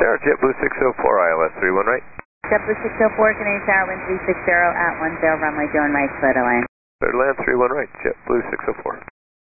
Tower, JetBlue 604, ILS 31 right. JetBlue 604, Canadian Tower, wind 360 at 10, runway 21 right, clear to land. Clear to land 31 right, JetBlue 604.